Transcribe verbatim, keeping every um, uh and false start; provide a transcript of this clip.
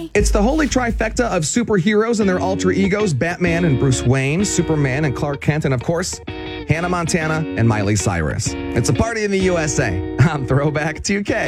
me. It's the holy trifecta of superheroes and their alter egos, Batman and Bruce Wayne, Superman and Clark Kent, and of course, Hannah Montana and Miley Cyrus. It's a party in the U S A. I'm Throwback two K.